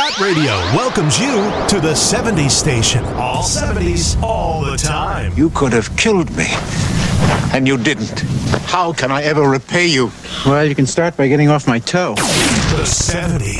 Fat Radio welcomes you to the 70s station. All 70s, all the time. You could have killed me, and you didn't. How can I ever repay you? Well, you can start by getting off my toe. The 70s.